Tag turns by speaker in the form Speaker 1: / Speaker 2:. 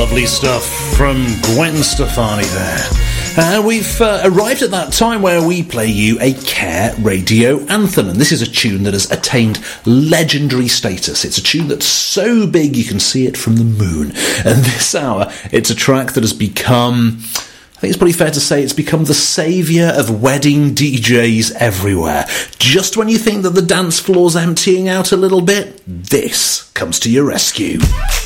Speaker 1: Lovely stuff from Gwen Stefani there. We've arrived at that time where we play you a Care radio anthem, and this is a tune that has attained legendary status. It's a tune that's so big you can see it from the moon. And this hour, it's a track that has become, I think it's probably fair to say, it's become the saviour of wedding DJs everywhere. Just when you think that the dance floor's emptying out a little bit, this comes to your rescue.